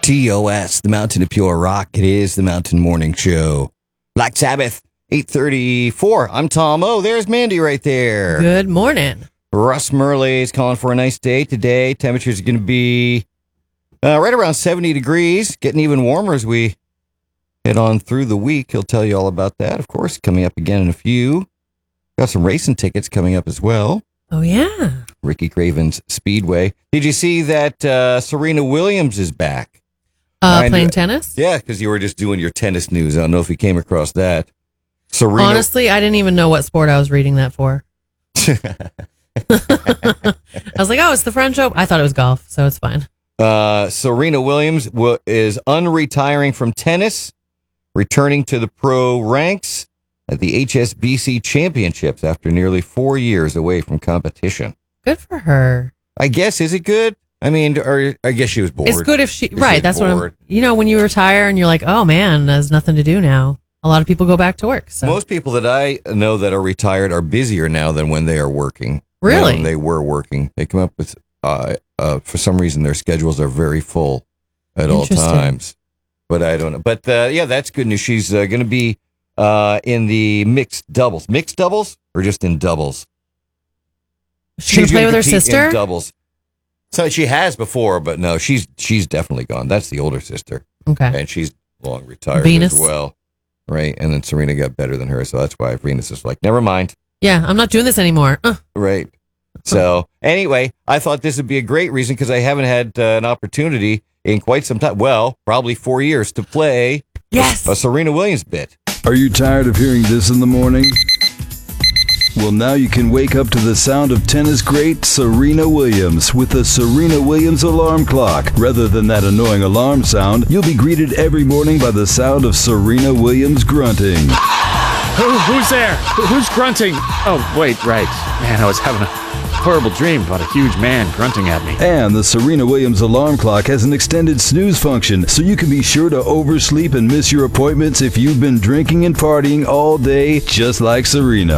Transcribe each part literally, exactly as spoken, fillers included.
T O S, the Mountain of Pure Rock. It is the Mountain Morning Show. Black Sabbath, eight thirty-four. I'm Tom O. There's Mandy right there. Good morning. Russ Murley is calling for a nice day today. Temperatures are going to be uh, right around seventy degrees, getting even warmer as we head on through the week. He'll tell you all about that, of course, coming up again in a few. Got some racing tickets coming up as well. Oh, yeah. Ricky Craven's Speedway. Did you see that uh, Serena Williams is back? Uh, playing tennis? Yeah, because you were just doing your tennis news. I don't know if you came across that. Serena. Honestly, I didn't even know what sport I was reading that for. I was like, oh, it's the French Open. I thought it was golf, so it's fine. Uh, Serena Williams w- is unretiring from tennis, returning to the pro ranks at the H S B C Championships after nearly four years away from competition. Good for her. I guess, is it good? I mean, or I guess she was bored. It's good if she, If right, she's that's bored. what I'm, you know, when you retire and you're like, oh man, there's nothing to do now. A lot of people go back to work. So. Most people that I know that are retired are busier now than when they are working. Really? Than When they were working. They come up with, uh, uh, for some reason, their schedules are very full at all Interesting. times. But I don't know. But uh, yeah, that's good news. She's uh, going to be uh, in the mixed doubles. Mixed doubles or just in doubles? She's going to play gonna with her compete in sister? doubles. So she has before, but no, she's she's definitely gone. That's the older sister. Okay. And she's long retired Venus. as well. Right. And then Serena got better than her. So that's why Venus is like, never mind. Yeah, I'm not doing this anymore. Uh. Right. So anyway, I thought this would be a great reason because I haven't had uh, an opportunity in quite some time. Well, probably four years to play Yes. a, a Serena Williams bit. Are you tired of hearing this in the morning? Well, now you can wake up to the sound of tennis great Serena Williams with the Serena Williams alarm clock. Rather than that annoying alarm sound, you'll be greeted every morning by the sound of Serena Williams grunting. Who, who's there? Who, who's grunting? Oh, wait, right. Man, I was having a horrible dream about a huge man grunting at me. And the Serena Williams alarm clock has an extended snooze function, so you can be sure to oversleep and miss your appointments if you've been drinking and partying all day, just like Serena.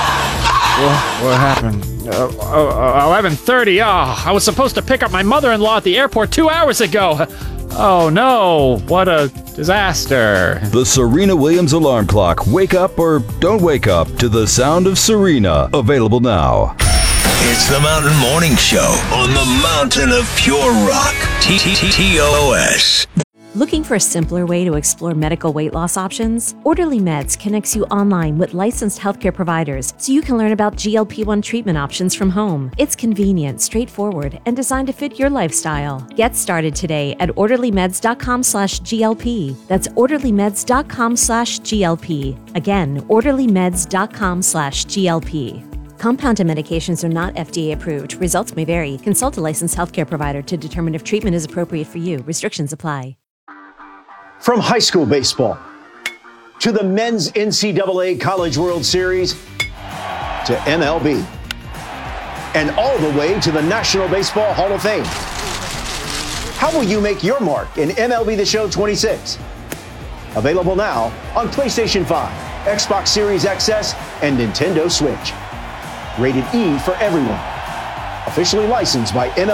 What, what happened? Uh, uh, eleven thirty. Oh, I was supposed to pick up my mother-in-law at the airport two hours ago. Oh, no. What a disaster. The Serena Williams alarm clock. Wake up or don't wake up to the sound of Serena. Available now. It's the Mountain Morning Show on the Mountain of Pure Rock. T T T O S. Looking for a simpler way to explore medical weight loss options? Orderly Meds connects you online with licensed healthcare providers so you can learn about G L P one treatment options from home. It's convenient, straightforward, and designed to fit your lifestyle. Get started today at orderlymeds.com slash GLP. That's orderlymeds.com slash GLP. Again, orderlymeds.com slash GLP. Compounded medications are not F D A approved. Results may vary. Consult a licensed healthcare provider to determine if treatment is appropriate for you. Restrictions apply. From high school baseball to the men's N C double A College World Series to M L B and all the way to the National Baseball Hall of Fame. How will you make your mark in M L B The Show twenty-six? Available now on PlayStation five, Xbox Series X S, and Nintendo Switch. Rated E for everyone. Officially licensed by M L B.